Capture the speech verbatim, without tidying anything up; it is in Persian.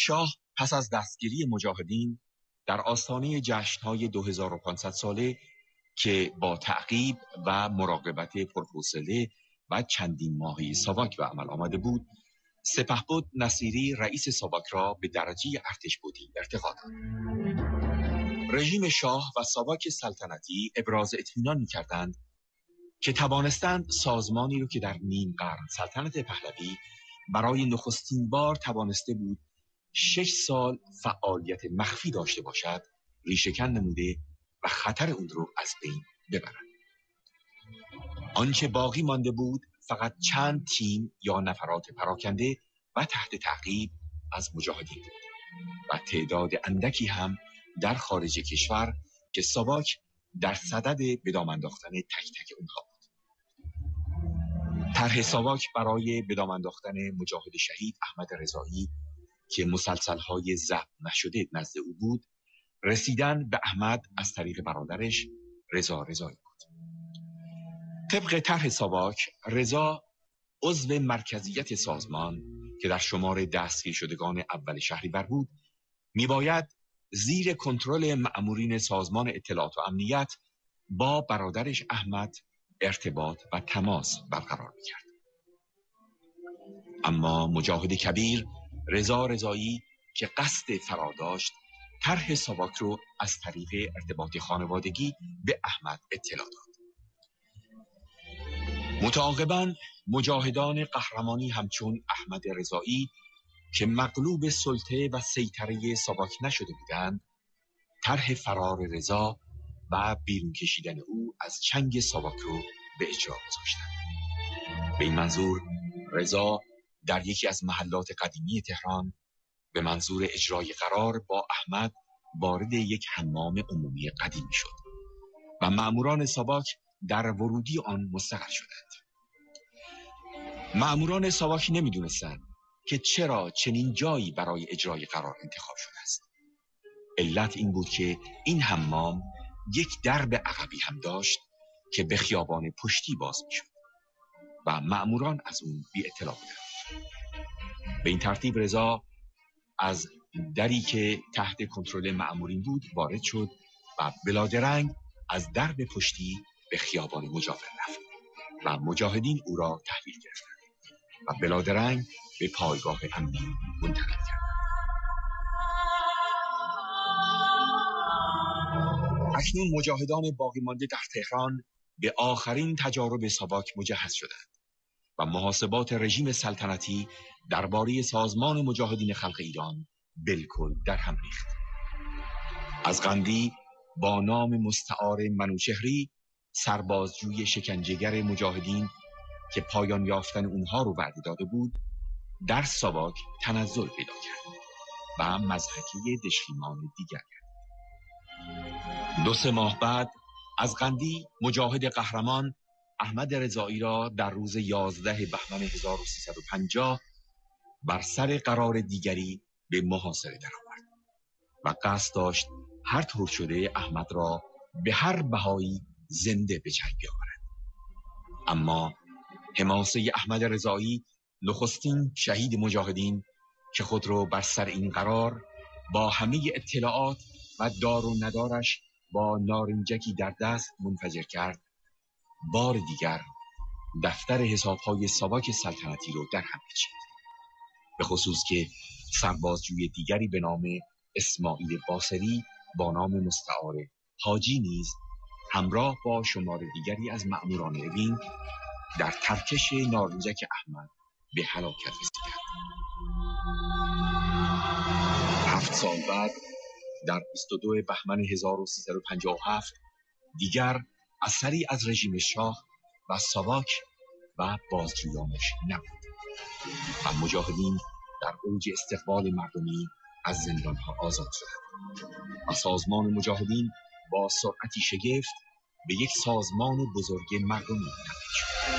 شاه پس از دستگیری مجاهدین در آستانه جشن‌های دو هزار و پانصد ساله که با تعقیب و مراقبت پرحوصله و چندین ماهه ساواک به عمل آمده بود، سپهبد نصیری رئیس ساواک را به درجه ارتشبدی ارتقا داد. رژیم شاه و ساواک سلطنتی ابراز اطمینان می‌کردند که توانستند سازمانی رو که در نیم قرن سلطنت پهلوی برای نخستین بار توانسته بود شش سال فعالیت مخفی داشته باشد ریشه‌کن نموده و خطر اون رو از بین ببرند. آنچه باقی مانده بود فقط چند تیم یا نفرات پراکنده و تحت تعقیب از مجاهدین بود و تعداد اندکی هم در خارج کشور که ساواک در صدد به دام انداختن تک تک اونها بود. طرح ساواک برای به دام انداختن مجاهد شهید احمد رضایی که مسلسل‌های ضبط نشده نزد او بود، رسیدن به احمد از طریق برادرش رضا رضایی بود. طبق طرح ساواک، رضا عضو مرکزیت سازمان که در شمار دستگیر شدگان اول شهریور بود، میباید زیر کنترل مأمورین سازمان اطلاعات و امنیت با برادرش احمد ارتباط و تماس برقرار میکرد. اما مجاهد کبیر رضا رضایی که قصد فرار داشت، طرح ساواک رو از طریق ارتباط خانوادگی به احمد اطلاع داد. متعاقباً مجاهدان قهرمانی همچون احمد رضایی که مغلوب سلطه و سیطره ساواک نشده بودند، طرح فرار رضا و بیرون کشیدن او از چنگ ساواک رو به اجرا گذاشتند. به این منظور رضا در یکی از محلات قدیمی تهران به منظور اجرای قرار با احمد وارد یک حمام عمومی قدیمی شد و مأموران ساواک در ورودی آن مستقر شدند. مأموران ساواک نمی‌دونستند که چرا چنین جایی برای اجرای قرار انتخاب شده است. علت این بود که این حمام یک درب عقبی هم داشت که به خیابان پشتی باز می‌شد و مأموران از اون بی اطلاع بودند. به این ترتیب رضا از دری که تحت کنترل مأمورین بود وارد شد و بلادرنگ از درب پشتی به خیابان مجاور رفت و مجاهدین او را تحویل گرفتند و بلادرنگ به پایگاه امنی منتقل کردند. اکنون مجاهدان باقی مانده در تهران به آخرین تجارب ساواک مجهز شدند و محاسبات رژیم سلطنتی درباره سازمان مجاهدین خلق ایران بالکل در هم ریخت. از قندی با نام مستعار منوچهری، سربازجوی شکنجهگر مجاهدین که پایان یافتن اونها رو وعده داده بود، در ساواک تنزل پیدا کرد و مضحکه دشخیمان دیگر کرد. دو سه ماه بعد از قندی مجاهد قهرمان احمد رضایی را در روز یازده بهمن هزار و سیصد و پنجاه بر سر قرار دیگری به محاصره درآورد و قصد داشت هر طور شده احمد را به هر بهایی زنده به جنگ بیاورد. اما حماسه احمد رضایی، نخستین شهید مجاهدین که خود را بر سر این قرار با همه اطلاعات و دار و ندارش با نارنجکی در دست منفجر کرد، بار دیگر دفتر حسابهای ساواک سلطنتی رو در هم پیچید. به خصوص که سربازجوی دیگری به نام اسماعیل باصری با نام مستعار حاجی نیز همراه با شمار دیگری از مأموران اوین در ترکش نارنجک احمد به هلاکت رسیدند. هفت سال بعد در بیست و دو بهمن هزار و سیصد و پنجاه و هفت دیگر اثری از رژیم شاه و ساواک و بازجویانش نبود و مجاهدین در اوج استقبال مردمی از زندانها آزاد شدند و سازمان مجاهدین با سرعتی شگفت به یک سازمان بزرگ مردمی تبدیل شد.